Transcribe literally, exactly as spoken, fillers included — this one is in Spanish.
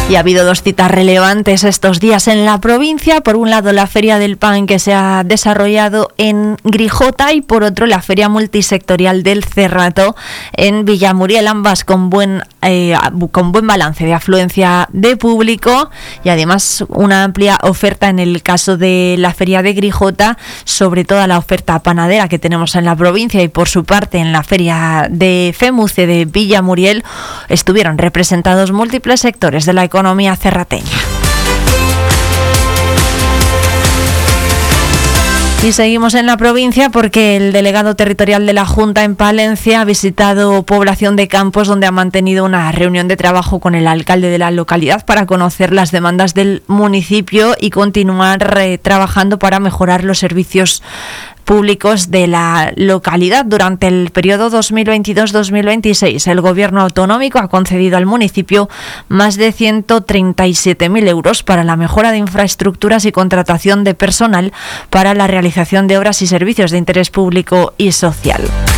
Y ha habido dos citas relevantes estos días en la provincia. Por un lado, la Feria del Pan, que se ha desarrollado en Grijota, y por otro, la Feria Multisectorial del Cerrato en Villamuriel, ambas con buen, eh, con buen balance de afluencia de público y además una amplia oferta en el caso de la Feria de Grijota, sobre toda la oferta panadera que tenemos en la provincia, y por su parte en la Feria de FEMUCE de Villamuriel estuvieron representados múltiples sectores de la economía economía cerrateña. Y seguimos en la provincia porque el delegado territorial de la Junta en Palencia ha visitado Población de Campos, donde ha mantenido una reunión de trabajo con el alcalde de la localidad para conocer las demandas del municipio y continuar eh, trabajando para mejorar los servicios públicos de la localidad. Durante el periodo dos mil veintidós dos mil veintiséis, el Gobierno autonómico ha concedido al municipio más de ciento treinta y siete mil euros para la mejora de infraestructuras y contratación de personal para la realización de obras y servicios de interés público y social.